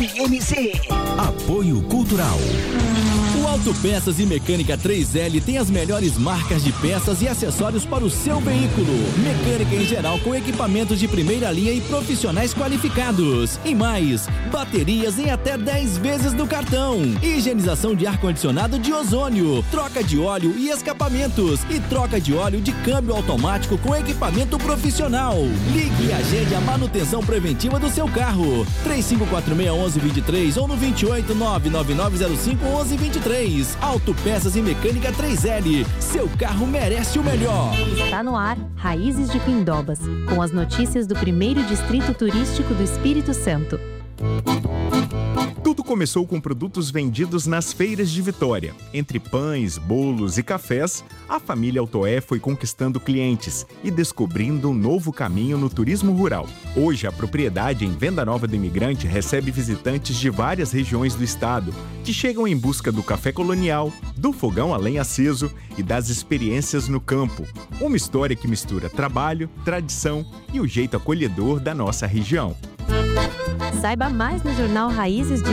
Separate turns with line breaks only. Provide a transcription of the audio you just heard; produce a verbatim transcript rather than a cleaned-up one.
F M Z.
Apoio Cultural. O Autopeças e Mecânica três L tem as melhores marcas de peças e acessórios para o seu veículo. Mecânica em geral com equipamentos de primeira linha e profissionais qualificados. E mais, baterias em até dez vezes no cartão. Higienização de ar-condicionado de ozônio. Troca de óleo e escapamentos. E troca de óleo de câmbio automático com equipamento profissional. Ligue e agende a manutenção preventiva do seu carro. três cinco quatro seis, um um dois três ou no vinte e oito, nove nove nove zero cinco, onze vinte e três. Autopeças e Mecânica três L. Seu carro merece o melhor.
Está no ar Raízes de Pindobas, com as notícias do primeiro Distrito Turístico do Espírito Santo.
Tudo começou com produtos vendidos nas feiras de Vitória. Entre pães, bolos e cafés, a família Altoé foi conquistando clientes e descobrindo um novo caminho no turismo rural. Hoje, a propriedade em Venda Nova do Imigrante recebe visitantes de várias regiões do estado, que chegam em busca do café colonial, do fogão a lenha aceso e das experiências no campo. Uma história que mistura trabalho, tradição e o jeito acolhedor da nossa região.
Saiba mais no jornal Raízes de